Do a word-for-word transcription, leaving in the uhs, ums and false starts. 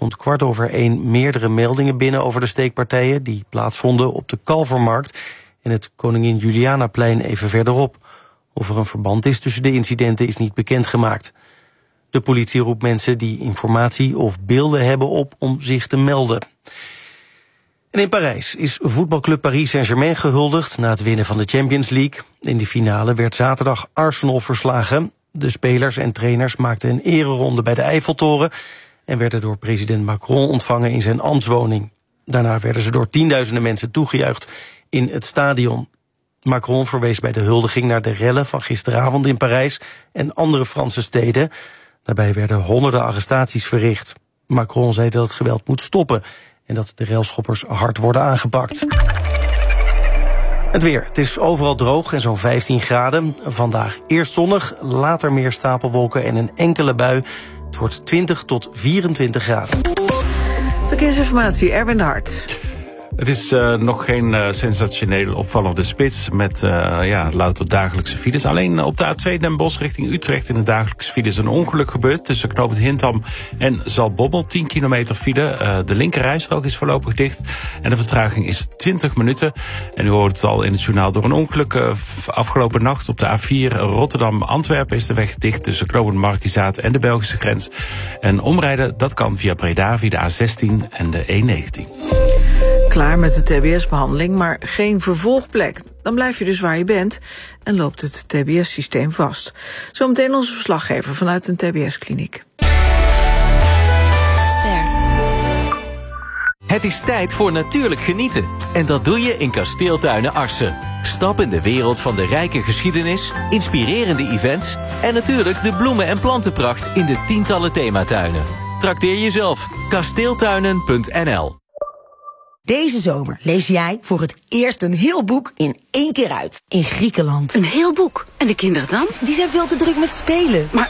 rond kwart over één meerdere meldingen binnen over de steekpartijen die plaatsvonden op de Kalvermarkt en het Koningin Julianaplein even verderop. Of er een verband is tussen de incidenten is niet bekendgemaakt. De politie roept mensen die informatie of beelden hebben op om zich te melden. En in Parijs is voetbalclub Paris Saint-Germain gehuldigd na het winnen van de Champions League. In de finale werd zaterdag Arsenal verslagen. De spelers en trainers maakten een ereronde bij de Eiffeltoren en werden door president Macron ontvangen in zijn ambtswoning. Daarna werden ze door tienduizenden mensen toegejuicht in het stadion. Macron verwees bij de huldiging naar de rellen van gisteravond in Parijs en andere Franse steden. Daarbij werden honderden arrestaties verricht. Macron zei dat het geweld moet stoppen en dat de relschoppers hard worden aangepakt. Het weer. Het is overal droog en zo'n vijftien graden. Vandaag eerst zonnig, later meer stapelwolken en een enkele bui. Het wordt twintig tot vierentwintig graden. Verkeersinformatie, Erwin de Hart. Het is uh, nog geen uh, sensationeel opvallende spits met uh, ja, louter dagelijkse files. Alleen op de A twee Den Bosch richting Utrecht in de dagelijkse file is een ongeluk gebeurd tussen knooppunt Hintham en Zaltbommel. tien kilometer file. Uh, de linkerrijstrook is voorlopig dicht en de vertraging is twintig minuten. En u hoort het al in het journaal door een ongeluk. Uh, afgelopen nacht op de A vier Rotterdam-Antwerpen is de weg dicht tussen knooppunt Markizaat en de Belgische grens. En omrijden, dat kan via Breda, via de A zestien en de E negentien. Klaar met de T B S-behandeling, maar geen vervolgplek. Dan blijf je dus waar je bent en loopt het T B S-systeem vast. Zometeen onze verslaggever vanuit een T B S-kliniek. Ster. Het is tijd voor natuurlijk genieten. En dat doe je in Kasteeltuinen Arsen. Stap in de wereld van de rijke geschiedenis, inspirerende events en natuurlijk de bloemen- en plantenpracht in de tientallen thematuinen. Trakteer jezelf. kasteeltuinen punt n l. Deze zomer lees jij voor het eerst een heel boek in één keer uit. In Griekenland. Een heel boek? En de kinderen dan? Die zijn veel te druk met spelen. Maar